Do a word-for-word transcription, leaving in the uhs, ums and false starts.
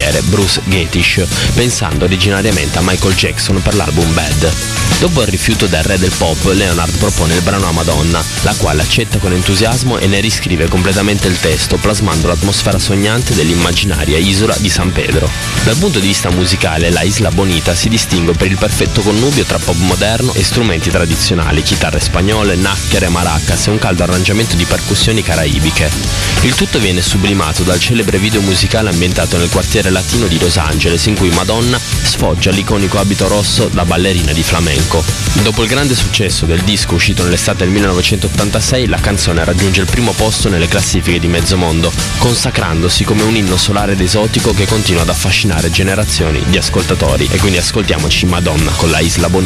paroliere Bruce Gatish, pensando originariamente a Michael Jackson per l'album Bad. Dopo il rifiuto del re del pop, Leonard propone il brano a Madonna, la quale accetta con entusiasmo e ne riscrive completamente il testo, plasmando l'atmosfera sognante dell'immaginaria isola di San Pedro. Dal punto di vista musicale, la Isla Bonita si distingue per il perfetto connubio tra pop moderno e strumenti tradizionali, chitarre spagnole, nacchere, maracas e un caldo arrangiamento di percussioni caraibiche. Il tutto viene sublimato dal celebre video musicale ambientato nel quartiere latino di Los Angeles, in cui Madonna sfoggia l'iconico abito rosso da ballerina di flamenco. Dopo il grande successo del disco uscito nell'estate del millenovecentottantasei, la canzone raggiunge il primo posto nelle classifiche di mezzo mondo, consacrandosi come un inno solare ed esotico che continua ad affascinare generazioni di ascoltatori. E quindi ascoltiamoci Madonna con la Isla Bonita.